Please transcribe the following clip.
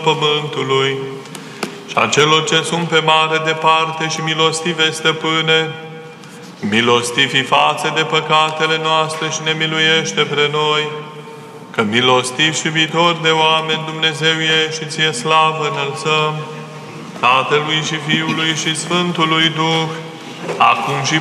pământului și a celor ce sunt pe mare departe și milostive stăpâne, milostivi față de păcatele noastre și ne miluiește pre noi, că milostiv și iubitor de oameni Dumnezeu ești și ție slavă înălțăm, Tatălui și Fiului și Sfântului Duh, acum și